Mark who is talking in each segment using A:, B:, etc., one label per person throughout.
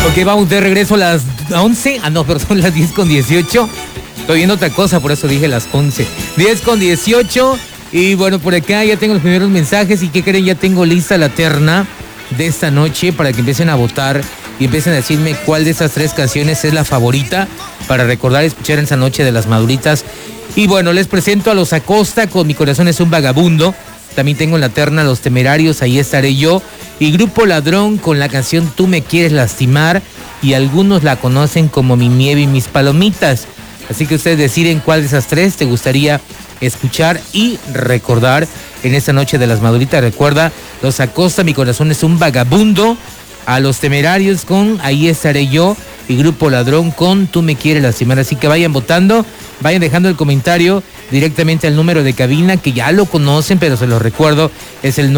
A: Ok, vamos de regreso a las 11. Ah, no, perdón, las 10:18. Estoy viendo otra cosa, por eso dije las 11. 10:18. Y bueno, por acá ya tengo los primeros mensajes. ¿Y qué creen? Ya tengo lista la terna de esta noche para que empiecen a votar y empiecen a decirme cuál de esas 3 canciones es la favorita para recordar escuchar en esa noche de las maduritas. Y bueno, les presento a Los Acosta con Mi Corazón es un Vagabundo. También tengo en la terna Los Temerarios, Ahí estaré yo. Y Grupo Ladrón con la canción Tú me quieres lastimar. Y algunos la conocen como Mi nieve y mis palomitas. Así que ustedes deciden cuál de esas 3 te gustaría escuchar y recordar en esta noche de las maduritas. Recuerda, Los Acosta, Mi Corazón es un Vagabundo. A Los Temerarios con Ahí estaré yo. Y Grupo Ladrón con Tú me quieres lastimar. Así que vayan votando, vayan dejando el comentario directamente al número de cabina, que ya lo conocen, pero se los recuerdo, es el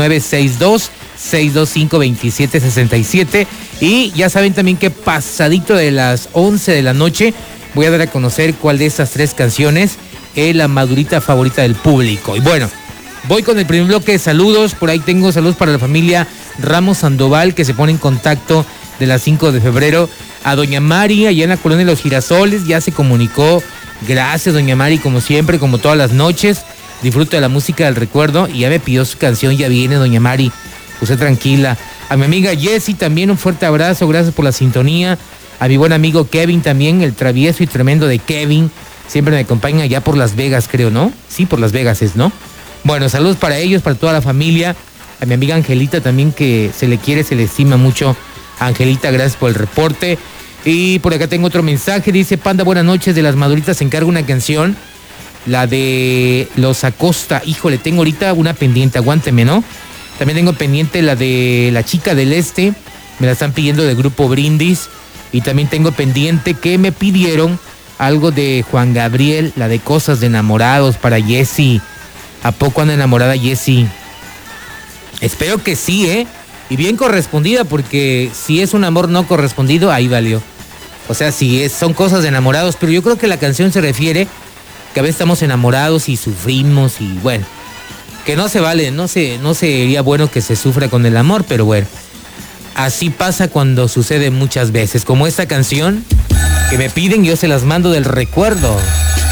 A: 962-625-2767. Y ya saben también que pasadito de las 11 de la noche voy a dar a conocer cuál de estas 3 canciones es la madurita favorita del público. Y bueno, voy con el primer bloque de saludos. Por ahí tengo saludos para la familia Ramos Sandoval, que se pone en contacto de las 5 de febrero. A doña Mari, allá en la colonia de Los Girasoles, ya se comunicó. Gracias, doña Mari, como siempre, como todas las noches. Disfruta de la música del recuerdo y ya me pidió su canción, ya viene, doña Mari. Usted tranquila. A mi amiga Jessie también un fuerte abrazo, gracias por la sintonía. A mi buen amigo Kevin también, el travieso y tremendo de Kevin. Siempre me acompaña allá por Las Vegas, creo, ¿no? Sí, por Las Vegas es, ¿no? Bueno, saludos para ellos, para toda la familia. A mi amiga Angelita también, que se le quiere, se le estima mucho. Angelita, gracias por el reporte. Y por acá tengo otro mensaje, dice Panda, buenas noches, de las maduritas se encarga una canción, la de Los Acosta. Híjole, tengo ahorita una pendiente, aguánteme, ¿no? También tengo pendiente la de La Chica del Este, me la están pidiendo del Grupo Brindis. Y también tengo pendiente que me pidieron algo de Juan Gabriel, la de Cosas de Enamorados para Jessie. ¿A poco anda enamorada Jessie? Espero que sí, ¿eh? Y bien correspondida, porque si es un amor no correspondido, ahí valió. O sea, son cosas de enamorados, pero yo creo que la canción se refiere que a veces estamos enamorados y sufrimos y bueno, que no se vale, no sería bueno que se sufra con el amor, pero bueno, así pasa cuando sucede muchas veces, como esta canción que me piden, yo se las mando del recuerdo.